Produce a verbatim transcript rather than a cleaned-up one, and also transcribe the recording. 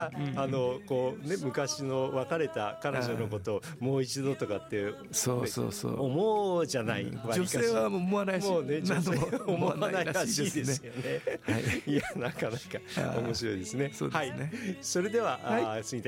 うん、あのこうね、昔の別れた彼女のことをもう一度とかってそうそうそう思うじゃない、 うん、女性は思わないし、 もうね、女性は思わないらしいですね。 ですよね。はい、いやなかなか面白いですね。 そうですね。 はい、それでは、はい、杉田